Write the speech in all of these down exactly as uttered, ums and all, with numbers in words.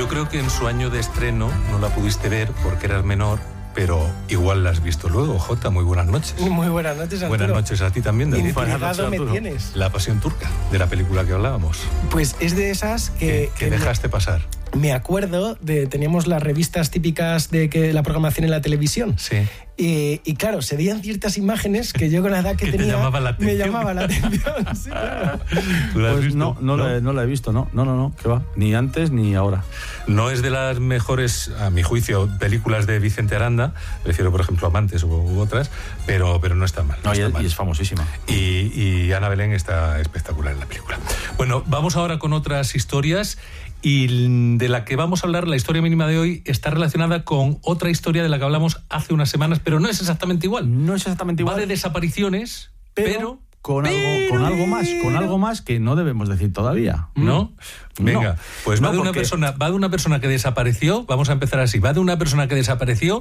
Yo creo que en su año de estreno no la pudiste ver porque eras menor, pero igual la has visto luego, Jota. Muy buenas noches. Muy buenas noches, Arturo. Buenas noches a ti también. De Intrigado me tienes. La pasión turca, de la película que hablábamos. Pues es de esas que... Que, que, que dejaste me, pasar. Me acuerdo de... Teníamos las revistas típicas de que la programación en la televisión. Sí. Y, y claro, se veían ciertas imágenes que yo con la edad que, que tenía llamaban la me llamaban la atención. Sí, claro. ¿Tú la has pues visto? No, no, ¿no? La, no la he visto, no, no, no, no, ¿qué va? Ni antes ni ahora. No es de las mejores, a mi juicio, películas de Vicente Aranda. Prefiero, por ejemplo, Amantes u, u otras, pero, pero no está mal. No no, está y, mal. y es famosísima. Y, y Ana Belén está espectacular en la película. Bueno, vamos ahora con otras historias. Y de la que vamos a hablar, la historia mínima de hoy, está relacionada con otra historia de la que hablamos hace unas semanas, pero no es exactamente igual. No es exactamente igual. Va de desapariciones, pero... pero con, pero, algo, con algo más, con algo más que no debemos decir todavía. ¿No? Venga, no, pues va, no de una porque... persona, va de una persona que desapareció, vamos a empezar así, va de una persona que desapareció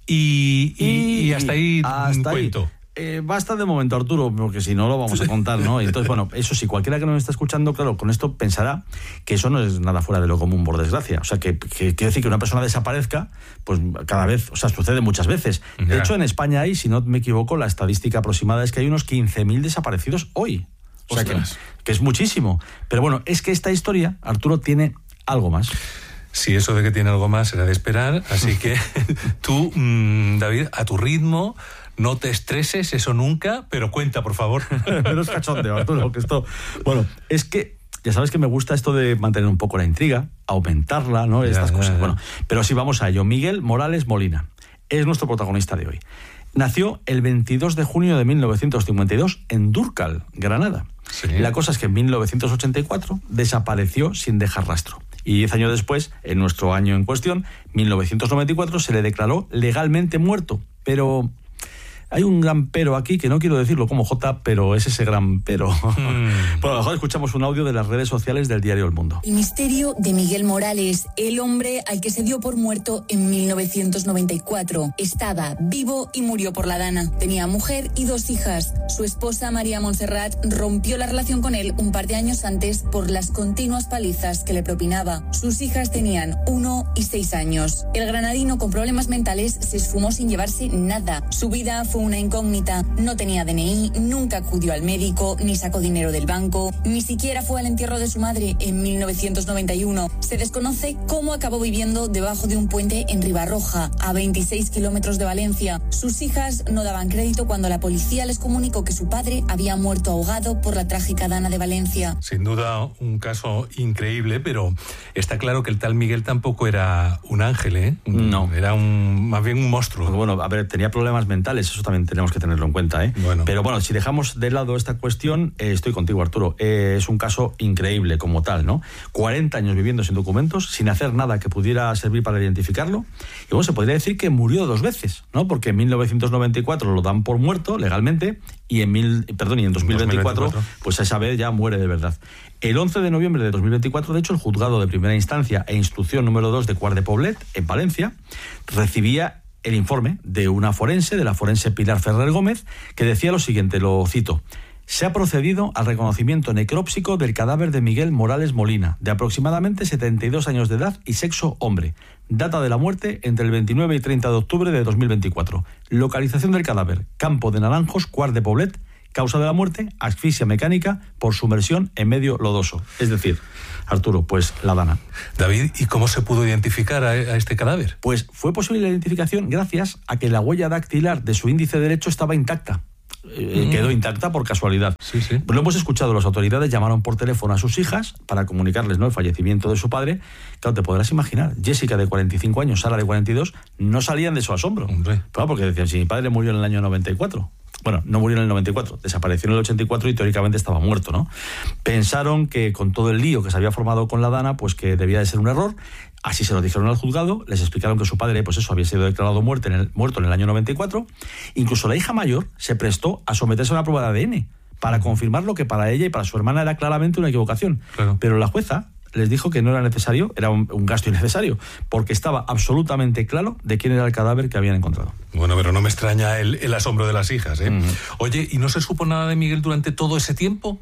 y, y, y, y hasta ahí hasta cuento. Ahí. Eh, basta de momento, Arturo, porque si no lo vamos a contar, ¿no? Y entonces, bueno, eso sí, cualquiera que nos está escuchando, claro, con esto pensará que eso no es nada fuera de lo común, por desgracia. O sea, que, que quiere decir que una persona desaparezca, pues cada vez, o sea, sucede muchas veces. De ya. hecho, en España hay, si no me equivoco, la estadística aproximada es que hay unos quince mil desaparecidos hoy. O sea, que, que es muchísimo. Pero bueno, es que esta historia, Arturo, tiene algo más. Sí, eso de que tiene algo más era de esperar, así que tú, mmm, David, a tu ritmo... No te estreses, eso nunca, pero cuenta, por favor. Pero es cachondeo, Arturo, que esto... Bueno, es que ya sabes que me gusta esto de mantener un poco la intriga, aumentarla, ¿no? Ya, Estas ya, cosas. ya. Bueno, pero sí, vamos a ello. Miguel Morales Molina es nuestro protagonista de hoy. Nació el veintidós de junio de mil novecientos cincuenta y dos en Dúrcal, Granada. Sí. La cosa es que en mil novecientos ochenta y cuatro desapareció sin dejar rastro. Y diez años después, en nuestro año en cuestión, mil novecientos noventa y cuatro, se le declaró legalmente muerto. Pero... hay un gran pero aquí, que no quiero decirlo como Jota, pero es ese gran pero. Mm. Bueno, a lo mejor escuchamos un audio de las redes sociales del diario El Mundo. El misterio de Miguel Morales, el hombre al que se dio por muerto en mil novecientos noventa y cuatro. Estaba vivo y murió por la dana. Tenía mujer y dos hijas. Su esposa, María Montserrat, rompió la relación con él un par de años antes por las continuas palizas que le propinaba. Sus hijas tenían uno y seis años. El granadino con problemas mentales se esfumó sin llevarse nada. Su vida fue una incógnita, no tenía D N I, nunca acudió al médico, ni sacó dinero del banco, ni siquiera fue al entierro de su madre en mil novecientos noventa y uno. Se desconoce cómo acabó viviendo debajo de un puente en Ribarroja, a veintiséis kilómetros de Valencia. Sus hijas no daban crédito cuando la policía les comunicó que su padre había muerto ahogado por la trágica dana de Valencia. Sin duda un caso increíble, pero está claro que el tal Miguel tampoco era un ángel, ¿eh? No. Era un, más bien un monstruo. Bueno, a ver, tenía problemas mentales, eso también tenemos que tenerlo en cuenta, ¿eh? Bueno. Pero bueno, si dejamos de lado esta cuestión, eh, estoy contigo, Arturo. Eh, es un caso increíble como tal, ¿no? cuarenta años viviendo sin documentos, sin hacer nada que pudiera servir para identificarlo. Y bueno, se podría decir que murió dos veces, ¿no? Porque en mil novecientos noventa y cuatro lo dan por muerto legalmente y en mil, perdón, y en dos mil veinticuatro, dos mil veinticuatro, pues esa vez ya muere de verdad. El once de noviembre de dos mil veinticuatro, de hecho, el juzgado de primera instancia e instrucción número dos de Quart de Poblet, en Valencia, recibía el informe de una forense, de la forense Pilar Ferrer Gómez, que decía lo siguiente, lo cito: se ha procedido al reconocimiento necrópsico del cadáver de Miguel Morales Molina, de aproximadamente setenta y dos años de edad y sexo hombre. Data de la muerte entre el veintinueve y treinta de octubre de dos mil veinticuatro. Localización del cadáver: Campo de Naranjos, Quart de Poblet. Causa de la muerte: asfixia mecánica por sumersión en medio lodoso. Es decir, Arturo, pues la dana. David, ¿y cómo se pudo identificar a, a este cadáver? Pues fue posible la identificación gracias a que la huella dactilar de su índice derecho estaba intacta. Eh, mm. Quedó intacta por casualidad. Sí, sí. Pues lo hemos escuchado, las autoridades llamaron por teléfono a sus hijas para comunicarles, ¿no?, el fallecimiento de su padre. Claro, te podrás imaginar, Jessica de cuarenta y cinco años, Sara de cuarenta y dos, no salían de su asombro. Hombre. Claro, porque decían, si mi padre murió en el año noventa y cuatro. Bueno, no murió en el noventa y cuatro, desapareció en el ochenta y cuatro y teóricamente estaba muerto, ¿no? Pensaron que con todo el lío que se había formado con la dana, pues que debía de ser un error. Así se lo dijeron al juzgado, les explicaron que su padre, pues eso, había sido declarado muerto en el, muerto en el año noventa y cuatro. Incluso la hija mayor se prestó a someterse a una prueba de A D N para confirmar lo que para ella y para su hermana era claramente una equivocación. Claro. Pero la jueza les dijo que no era necesario, era un, un gasto innecesario, porque estaba absolutamente claro de quién era el cadáver que habían encontrado. Bueno, pero no me extraña el, el asombro de las hijas, ¿eh? Uh-huh. Oye, ¿y no se supo nada de Miguel durante todo ese tiempo?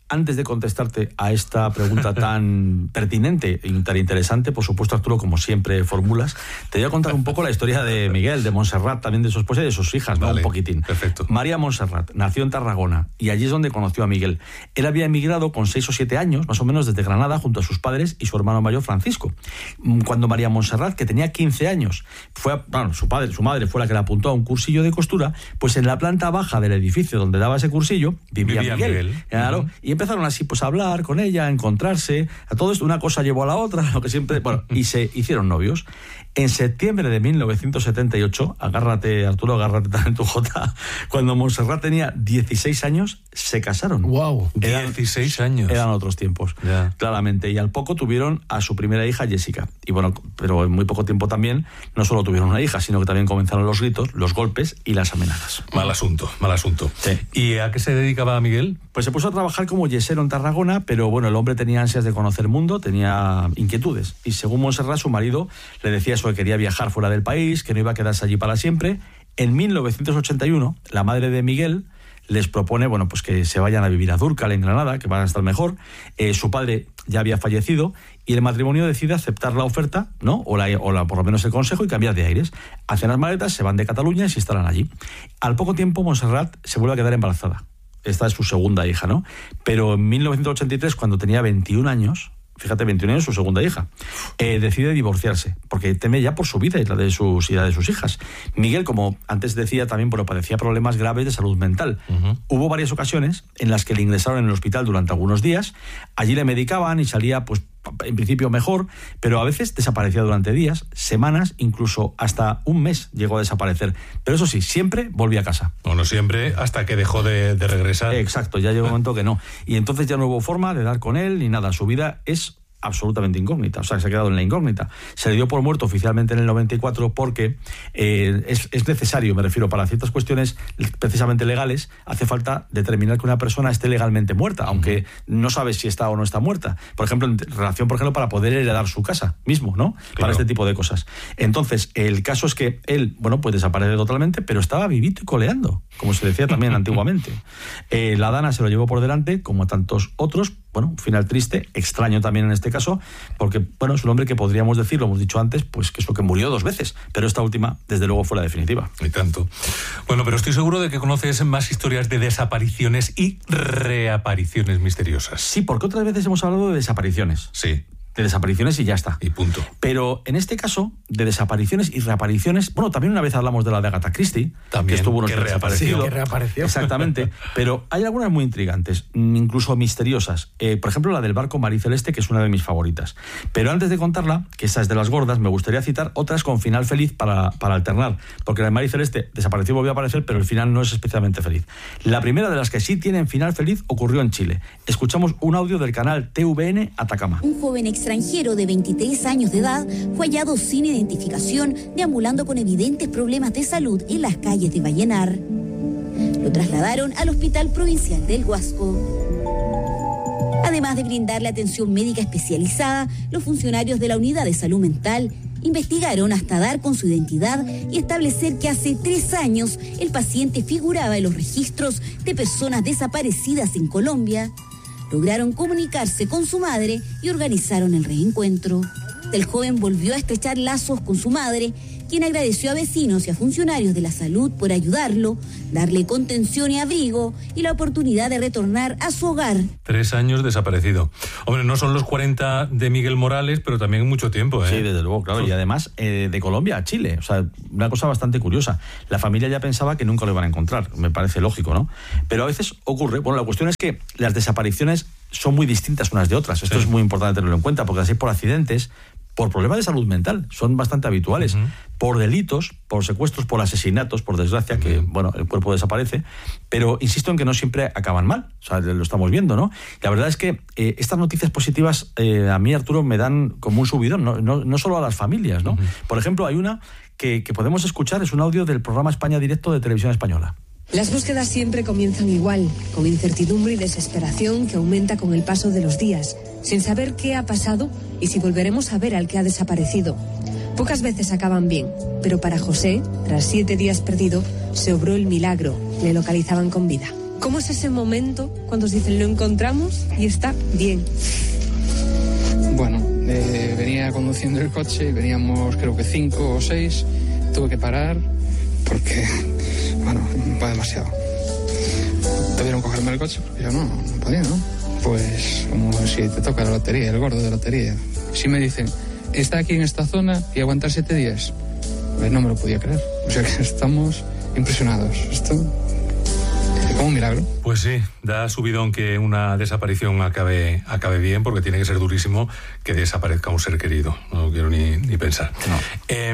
Antes de contestarte a esta pregunta tan pertinente y tan interesante, por supuesto, Arturo, como siempre formulas, te voy a contar un poco la historia de Miguel, de Montserrat, también de su esposa y de sus hijas, ¿no? Vale, un poquitín. Perfecto. María Montserrat nació en Tarragona y allí es donde conoció a Miguel. Él había emigrado con seis o siete años, más o menos, desde Granada, junto a sus padres y su hermano mayor, Francisco. Cuando María Montserrat, que tenía quince años, fue a, bueno, su padre, su madre fue la que la apuntó a un cursillo de costura, pues en la planta baja del edificio donde daba ese cursillo vivía, vivía Miguel. Miguel. Claro, uh-huh. Y empezaron así pues a hablar con ella, a encontrarse, a todo esto, una cosa llevó a la otra, lo que siempre, bueno, y se hicieron novios. En septiembre de mil novecientos setenta y ocho, agárrate, Arturo, agárrate también tu Jota, cuando Montserrat tenía dieciséis años, se casaron. ¡Wow! Eran, dieciséis años. Eran otros tiempos, yeah. claramente. Y al poco tuvieron a su primera hija, Jessica. Y bueno, pero en muy poco tiempo también, no solo tuvieron una hija, sino que también comenzaron los gritos, los golpes y las amenazas. Mal asunto, mal asunto. Sí. ¿Y a qué se dedicaba Miguel? Pues se puso a trabajar como yesero en Tarragona, pero bueno, el hombre tenía ansias de conocer el mundo, tenía inquietudes. Y según Montserrat, su marido le decía eso, que quería viajar fuera del país, que no iba a quedarse allí para siempre. En mil novecientos ochenta y uno, la madre de Miguel les propone, bueno, pues que se vayan a vivir a Dúrcal, en Granada, que van a estar mejor. Eh, su padre ya había fallecido y el matrimonio decide aceptar la oferta, ¿no? O, la, o la, por lo menos el consejo, y cambiar de aires. Hacen las maletas, se van de Cataluña y se instalan allí. Al poco tiempo, Montserrat se vuelve a quedar embarazada. Esta es su segunda hija, ¿no? Pero en mil novecientos ochenta y tres, cuando tenía veintiún años, fíjate, veintiún años, su segunda hija, eh, decide divorciarse, porque teme ya por su vida y la de sus, y la de sus hijas. Miguel, como antes decía, también bueno, padecía problemas graves de salud mental. Uh-huh. Hubo varias ocasiones en las que le ingresaron en el hospital durante algunos días, allí le medicaban y salía, pues, en principio mejor, pero a veces desaparecía durante días, semanas, incluso hasta un mes llegó a desaparecer. Pero eso sí, siempre volvía a casa. Bueno, siempre hasta que dejó de, de regresar. Exacto, ya llegó un momento que no. Y entonces ya no hubo forma de dar con él ni nada. Su vida es absolutamente incógnita, o sea, se ha quedado en la incógnita. Se le dio por muerto oficialmente en el noventa y cuatro porque eh, es, es necesario, me refiero, para ciertas cuestiones precisamente legales, hace falta determinar que una persona esté legalmente muerta, uh-huh. aunque no sabes si está o no está muerta. Por ejemplo, en relación, por ejemplo, para poder heredar su casa mismo, ¿no? Claro. Para este tipo de cosas. Entonces, el caso es que él, bueno, pues desaparece totalmente, pero estaba vivito y coleando, como se decía también antiguamente. Eh, la Dana se lo llevó por delante, como a tantos otros. Bueno, un final triste, extraño también en este caso, porque, bueno, es un hombre que podríamos decir, lo hemos dicho antes, pues que eso, que murió dos veces, pero esta última, desde luego, fue la definitiva. Y tanto. Bueno, pero estoy seguro de que conoces más historias de desapariciones y reapariciones misteriosas. Sí, porque otras veces hemos hablado de desapariciones. Sí. De desapariciones y ya está. Y punto. Pero en este caso, de desapariciones y reapariciones, bueno, también una vez hablamos de la de Agatha Christie, también, que estuvo unos que reapareció. Sí, que reapareció. Exactamente. Pero hay algunas muy intrigantes, incluso misteriosas. Eh, por ejemplo, la del barco Mariceleste, que es una de mis favoritas. Pero antes de contarla, que esa es de las gordas, me gustaría citar otras con final feliz para, para alternar. Porque la de Mariceleste desapareció y volvió a aparecer, pero el final no es especialmente feliz. La primera de las que sí tienen final feliz ocurrió en Chile. Escuchamos un audio del canal T V N Atacama. Un joven extranjero de veintitrés años de edad fue hallado sin identificación, deambulando con evidentes problemas de salud en las calles de Vallenar. Lo trasladaron al Hospital Provincial del Huasco. Además de brindarle atención médica especializada, los funcionarios de la Unidad de Salud Mental investigaron hasta dar con su identidad y establecer que hace tres años el paciente figuraba en los registros de personas desaparecidas en Colombia. Lograron comunicarse con su madre y organizaron el reencuentro. El joven volvió a estrechar lazos con su madre, quien agradeció a vecinos y a funcionarios de la salud por ayudarlo, darle contención y abrigo y la oportunidad de retornar a su hogar. Tres años desaparecido. Hombre, no son los cuarenta de Miguel Morales, pero también mucho tiempo, ¿eh? Sí, desde luego, claro. Y además, eh, de Colombia a Chile. O sea, una cosa bastante curiosa. La familia ya pensaba que nunca lo iban a encontrar. Me parece lógico, ¿no? Pero a veces ocurre. Bueno, la cuestión es que las desapariciones son muy distintas unas de otras. Esto sí. Es muy importante tenerlo en cuenta, porque así por accidentes, por problemas de salud mental, son bastante habituales. Uh-huh. Por delitos, por secuestros, por asesinatos, por desgracia, que, uh-huh. bueno, el cuerpo desaparece. Pero insisto en que no siempre acaban mal. O sea, lo estamos viendo, ¿no? La verdad es que eh, estas noticias positivas, eh, a mí, Arturo, me dan como un subidón, no, no, no solo a las familias, ¿no? Uh-huh. Por ejemplo, hay una que, que podemos escuchar, es un audio del programa España Directo de Televisión Española. Las búsquedas siempre comienzan igual, con incertidumbre y desesperación que aumenta con el paso de los días, sin saber qué ha pasado y si volveremos a ver al que ha desaparecido. Pocas veces acaban bien, pero para José, tras siete días perdido, se obró el milagro, le localizaban con vida. ¿Cómo es ese momento cuando os dicen lo encontramos y está bien? Bueno, eh, venía conduciendo el coche, veníamos creo que cinco o seis, tuve que parar porque, bueno, va demasiado. Tuvieron que cogerme el coche porque yo no, no podía, ¿no? Pues como si te toca la lotería, el gordo de lotería. Si me dicen, está aquí en esta zona y aguantar siete días, pues no me lo podía creer. O sea que estamos impresionados. Esto es como un milagro. Pues sí, da subidón que una desaparición acabe, acabe bien, porque tiene que ser durísimo que desaparezca un ser querido. No quiero ni, ni pensar. No, eh,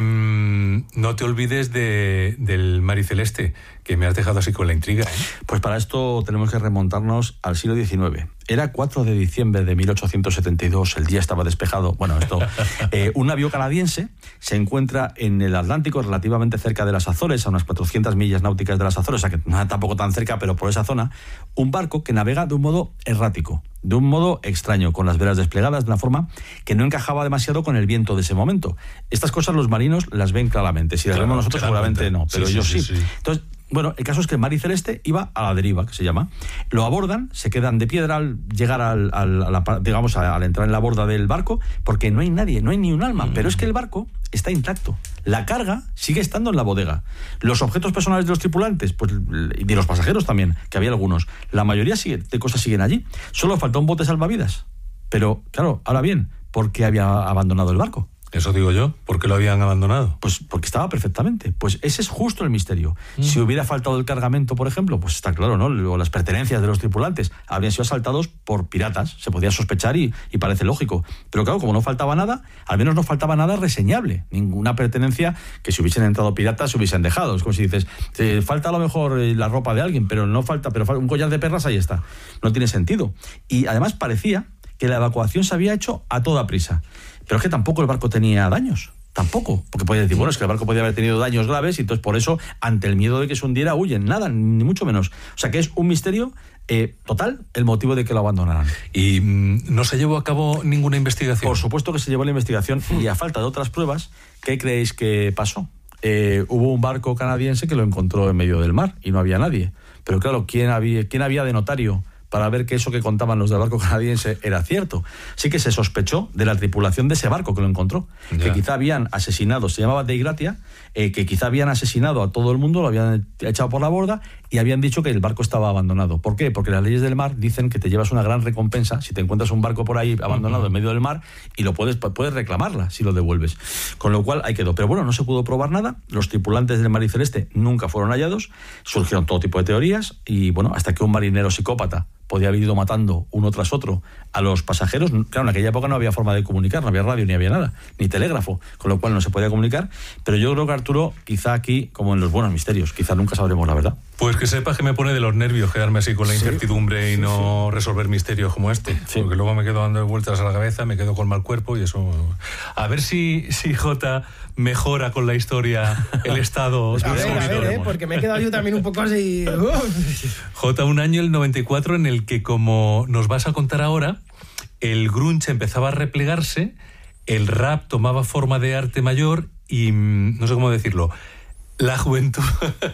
no te olvides de, del Mar y Celeste, que me has dejado así con la intriga, ¿eh? Pues para esto tenemos que remontarnos al siglo diecinueve. Era cuatro de diciembre de mil ochocientos setenta y dos, el día estaba despejado. Bueno, esto, eh, un navío canadiense se encuentra en el Atlántico, relativamente cerca de las Azores, a unas cuatrocientas millas náuticas de las Azores, o sea que no tampoco tan cerca, pero por esa zona, un barco que navega de un modo errático, de un modo extraño, con las velas desplegadas de una forma que no encajaba demasiado con el viento de ese momento. Estas cosas los marinos las ven claramente. Si las claro, vemos nosotros seguramente no, pero sí, ellos sí. sí. sí. Entonces, bueno, el caso es que el Mar y Celeste iba a la deriva, que se llama. Lo abordan, se quedan de piedra al llegar al, al, a la, digamos, al entrar en la borda del barco, porque no hay nadie, no hay ni un alma. Mm. Pero es que el barco está intacto. La carga sigue estando en la bodega. Los objetos personales de los tripulantes, pues, y de los pasajeros también, que había algunos, la mayoría sigue, de cosas siguen allí. Solo faltó un bote salvavidas. Pero, claro, ahora bien, ¿por qué había abandonado el barco? Eso digo yo, ¿por qué lo habían abandonado? Pues porque estaba perfectamente. Pues ese es justo el misterio. Mm. Si hubiera faltado el cargamento, por ejemplo, pues está claro, ¿no? O las pertenencias de los tripulantes habrían sido asaltados por piratas. Se podía sospechar y, y parece lógico. Pero claro, como no faltaba nada, al menos no faltaba nada reseñable. Ninguna pertenencia que si hubiesen entrado piratas se hubiesen dejado. Es como si dices, eh, falta a lo mejor la ropa de alguien, pero no falta, pero un collar de perlas ahí está. No tiene sentido. Y además parecía que la evacuación se había hecho a toda prisa. Pero es que tampoco el barco tenía daños. Tampoco. Porque podía decir, bueno, es que el barco podía haber tenido daños graves y entonces por eso, ante el miedo de que se hundiera, huyen. Nada, ni mucho menos. O sea que es un misterio eh, total el motivo de que lo abandonaran. ¿Y mmm, no se llevó a cabo ninguna investigación? Por supuesto que se llevó la investigación y a falta de otras pruebas, ¿qué creéis que pasó? Eh, hubo un barco canadiense que lo encontró en medio del mar y no había nadie. Pero claro, ¿quién había, quién había de notario para ver que eso que contaban los del barco canadiense era cierto? Sí que se sospechó de la tripulación de ese barco que lo encontró, ya. que quizá habían asesinado, se llamaba Dei Gratia, eh, que quizá habían asesinado a todo el mundo, lo habían echado por la borda y habían dicho que el barco estaba abandonado. ¿Por qué? Porque las leyes del mar dicen que te llevas una gran recompensa si te encuentras un barco por ahí abandonado uh-huh. en medio del mar y lo puedes, puedes reclamarla si lo devuelves. Con lo cual ahí quedó. Pero bueno, no se pudo probar nada, los tripulantes del Mar y Celeste nunca fueron hallados, surgieron todo tipo de teorías y bueno, hasta que un marinero psicópata podía haber ido matando uno tras otro a los pasajeros. Claro, en aquella época no había forma de comunicar, no había radio ni había nada, ni telégrafo, con lo cual no se podía comunicar. Pero yo creo que Arturo, quizá aquí, como en los buenos misterios, quizá nunca sabremos la verdad. Pues que sepas que me pone de los nervios quedarme así con la sí, incertidumbre y sí, no sí. resolver misterios como este. Sí. Porque luego me quedo dando vueltas a la cabeza, me quedo con mal cuerpo y eso... A ver si, si Jota mejora con la historia el estado. A ver, a ver, ¿eh? Porque me he quedado yo también un poco así... Jota, un año, el noventa y cuatro, en el que, como nos vas a contar ahora, el grunge empezaba a replegarse, el rap tomaba forma de arte mayor y, no sé cómo decirlo, la juventud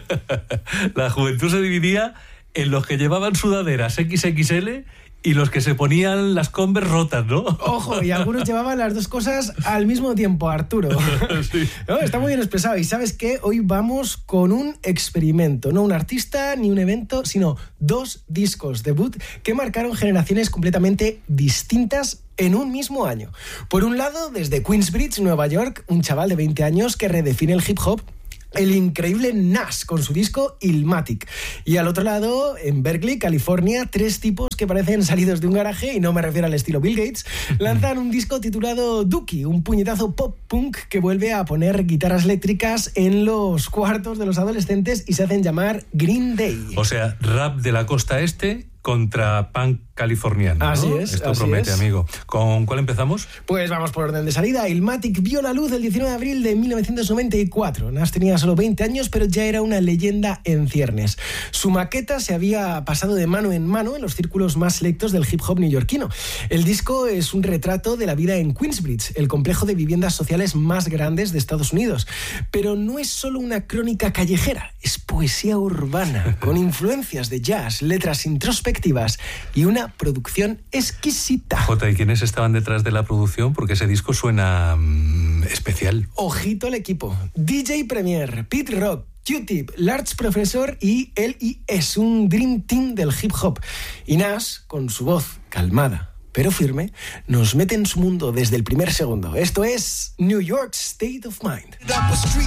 la juventud se dividía en los que llevaban sudaderas equis equis ele y los que se ponían las Converse rotas, ¿no? Ojo, y algunos llevaban las dos cosas al mismo tiempo, Arturo. Sí. No, está muy bien expresado. Y ¿sabes qué? Hoy vamos con un experimento. No un artista ni un evento, sino dos discos debut que marcaron generaciones completamente distintas en un mismo año. Por un lado, desde Queensbridge, Nueva York, un chaval de veinte años que redefine el hip hop, el increíble Nas con su disco Illmatic. Y al otro lado, en Berkeley, California, tres tipos que parecen salidos de un garaje, y no me refiero al estilo Bill Gates, lanzan un disco titulado Dookie, un puñetazo pop-punk que vuelve a poner guitarras eléctricas en los cuartos de los adolescentes y se hacen llamar Green Day. O sea, rap de la costa este contra punk californiana, Así ¿no? es, Esto así promete, es. amigo. ¿Con cuál empezamos? Pues vamos por orden de salida. Illmatic vio la luz el diecinueve de abril de mil novecientos noventa y cuatro. Nas tenía solo veinte años, pero ya era una leyenda en ciernes. Su maqueta se había pasado de mano en mano en los círculos más selectos del hip hop neoyorquino. El disco es un retrato de la vida en Queensbridge, el complejo de viviendas sociales más grandes de Estados Unidos. Pero no es solo una crónica callejera, es poesía urbana, con influencias de jazz, letras introspectivas y una producción exquisita. Jota, ¿y quiénes estaban detrás de la producción? Porque ese disco suena mmm, especial. Ojito al equipo. D J Premier, Pete Rock, Q-Tip, Large Professor y L I S, un dream team del hip hop. Y Nas, con su voz calmada pero firme, nos mete en su mundo desde el primer segundo. Esto es New York State of Mind.